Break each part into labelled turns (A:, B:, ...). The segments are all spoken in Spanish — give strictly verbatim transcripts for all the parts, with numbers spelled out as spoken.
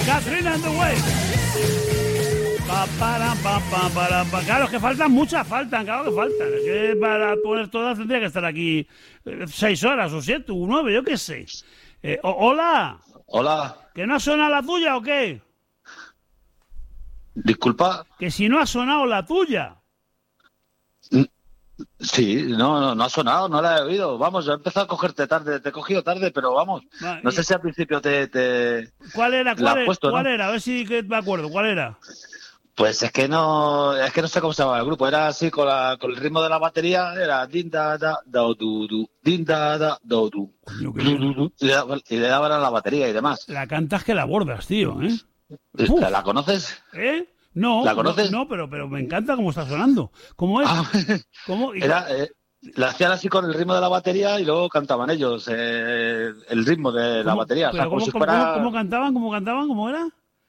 A: Katrina and the Waves. Pa, para, pa, pa, para, pa. Claro, es que faltan muchas, faltan, claro que faltan. Es que para poner todas tendría que estar aquí eh, seis horas o siete o nueve, yo qué sé. Eh, o, hola.
B: Hola.
A: ¿Que no ha sonado la tuya o qué?
B: Disculpa.
A: Que si no ha sonado la tuya.
B: Sí, no, no, no ha sonado, no la he oído. Vamos, yo he empezado a cogerte tarde, te he cogido tarde, pero vamos.
A: Va,
B: No
A: y-
B: sé si al principio te... te
A: ¿Cuál era?
B: la
A: ¿Cuál,
B: has
A: era?
B: puesto,
A: ¿Cuál
B: ¿no?
A: era? A ver si que me acuerdo. ¿Cuál era?
B: Pues es que no, es que no sé cómo se llama el grupo. Era así con la, con el ritmo de la batería, era din da da da du du, din da da da du.
A: Coño, qué bien.
B: Y le daban- y le daban a la batería y demás.
A: La cantas que la bordas, tío, ¿eh? Uf.
B: ¿La, la conoces?
A: ¿Eh? No,
B: ¿La conoces?
A: no, no, pero, pero me encanta cómo está sonando. ¿Cómo es?
B: Ah,
A: ¿Cómo? Y-
B: era, eh, la hacían así con el ritmo de la batería y luego cantaban ellos eh, el ritmo de la
A: ¿cómo-
B: batería. O sea,
A: pero
B: como
A: cómo,
B: si
A: cómo-
B: fuera...
A: cómo- cómo cantaban? ¿Cómo cantaban? ¿Cómo era?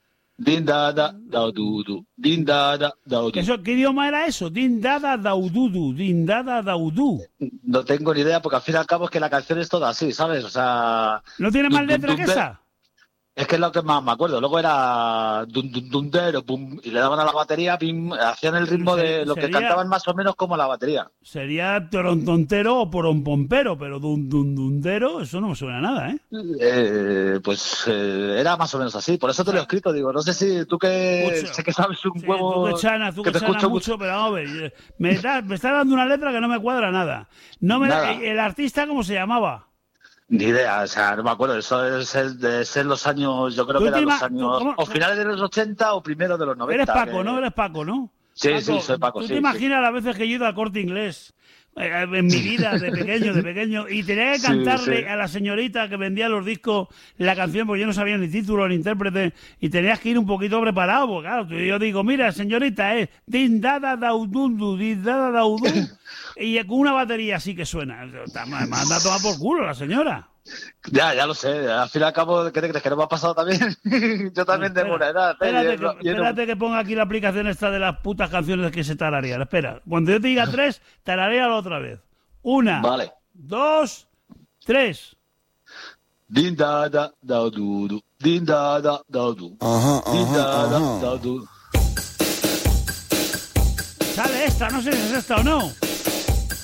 B: Din da da da du du, din da da da du.
A: ¿Qué, eso, ¿Qué idioma era eso? Din dada daududu, din dada daudú.
B: No tengo ni idea porque al fin y al cabo es que la canción es toda así, ¿sabes? O sea...
A: ¿No tiene más
B: dun, dun,
A: letra
B: dun,
A: que
B: de-
A: esa?
B: Es que es lo que más me acuerdo. Luego era dun dun dun dero, pum, y le daban a la batería, pim, hacían el ritmo de lo que
A: Sería-
B: cantaban más o menos como la batería.
A: Sería torontontero o porompompero, pero dun dun dundero, eso no me suena a nada, ¿eh?
B: Eh, pues eh, era más o menos así. Por eso te lo he escrito. Digo, no sé si tú que
A: Mucho.
B: sé que sabes un
A: Sí,
B: huevo.
A: tú que chanas, tú que,
B: te
A: chanas
B: escucho
A: mucho, pero vamos a ver, eh, me, da- me está dando una letra que no me cuadra nada. No me,
B: Nada.
A: El, el artista, ¿cómo se llamaba?
B: Ni idea, o sea, no me acuerdo. Eso es el de ser los años, yo creo
A: Tú
B: que
A: te
B: eran los
A: ima- tú,
B: años.
A: ¿cómo-
B: O finales de los ochenta o primero de los noventa.
A: Eres Paco,
B: que-
A: ¿no? Eres Paco, ¿no?
B: Sí,
A: Paco,
B: sí, soy Paco.
A: ¿Tú
B: sí,
A: te
B: sí.
A: imaginas las veces que yo he ido al Corte Inglés? eh, En mi vida, de pequeño, de pequeño, y tenía que
B: Sí,
A: cantarle
B: sí.
A: a la señorita que vendía los discos la canción, porque yo no sabía ni título ni intérprete, y tenías que ir un poquito preparado, porque claro, tú- yo digo, mira, señorita, es din dada daudundu, din dada daudú, y con una batería así que suena. Me manda a tomar por culo la señora.
B: Ya, ya lo sé. Al fin y al cabo, ¿qué te crees? ¿Que no me ha pasado también? Yo también de
A: Espera,
B: buena edad. ¿eh?
A: Espérate,
B: Y
A: que,
B: no- y no-
A: espérate que ponga aquí la aplicación esta de las putas canciones que se tararean. Espera, cuando yo te diga tres, tararealo otra vez. Una,
B: Vale.
A: dos, tres.
B: Din da da da du du. Din da da da du.
C: Ajá,
B: Din da
C: ajá,
B: da
C: ajá.
B: da du.
A: Sale esta, no sé si es esta o no.